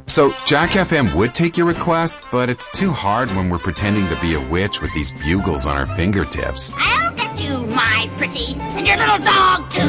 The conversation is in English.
So, Jack FM would take your request, but it's too hard when we're pretending to be a witch with these bugles on our fingertips. I'll get you, my pretty, and your little dog, too.